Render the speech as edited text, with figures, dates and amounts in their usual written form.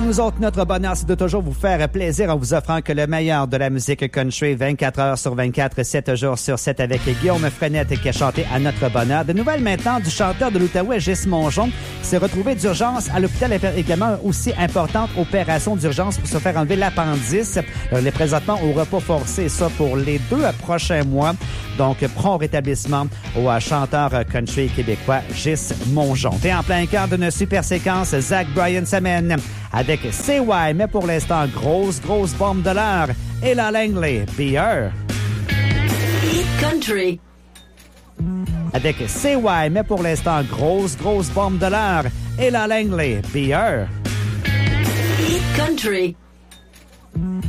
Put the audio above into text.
nous autres, notre bonheur, c'est de toujours vous faire plaisir en vous offrant que le meilleur de la musique country 24 heures sur 24, 7 jours sur 7 avec Guillaume Frenette qui a chanté à notre bonheur. De nouvelles maintenant du chanteur de l'Outaouais, Gis Mongeon, s'est retrouvé d'urgence à l'hôpital, également aussi importante opération d'urgence pour se faire enlever l'appendice. Il est présentement au repos forcé, ça pour les 2 prochains mois. Donc, prompt rétablissement au chanteur country québécois Gis Mongeon. Et en plein cœur d'une super séquence, Zach Bryan s'amène avec CY, mais pour l'instant, grosse bombe de l'heure. Et la Langley, Beer. Hit Country. Avec CY, mais pour l'instant, grosse bombe de l'heure. Et la Langley, Beer. Hit Country.